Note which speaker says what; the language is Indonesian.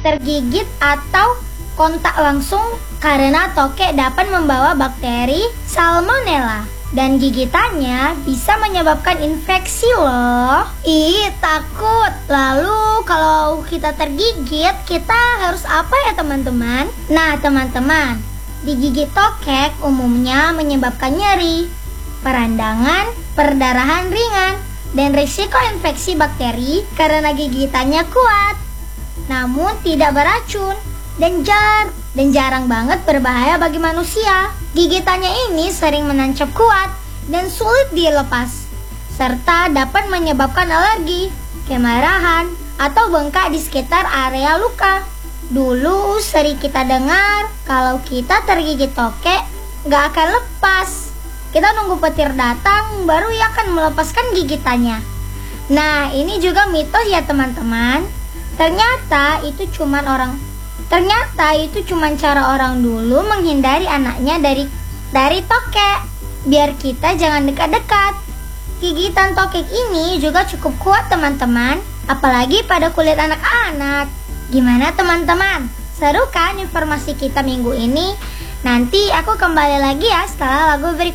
Speaker 1: tergigit atau kontak langsung karena tokek dapat membawa bakteri Salmonella dan gigitannya bisa menyebabkan infeksi loh. Ih, takut. Lalu kalau kita tergigit, kita harus apa ya teman-teman? Nah teman-teman, digigit tokek umumnya menyebabkan nyeri, perandangan, perdarahan ringan, dan risiko infeksi bakteri karena gigitannya kuat, namun tidak beracun dan jarang banget berbahaya bagi manusia. Gigitannya ini sering menancap kuat dan sulit dilepas, serta dapat menyebabkan alergi, kemerahan, atau bengkak di sekitar area luka. Dulu sering kita dengar kalau kita tergigit tokek gak akan lepas. Kita nunggu petir datang baru ia akan melepaskan gigitannya. Nah, ini juga mitos ya teman-teman. Ternyata itu cuma cara orang dulu menghindari anaknya dari tokek, biar kita jangan dekat-dekat. Gigitan tokek ini juga cukup kuat teman-teman, apalagi pada kulit anak-anak. Gimana teman-teman? Seru kan informasi kita minggu ini? Nanti aku kembali lagi ya setelah lagu berikut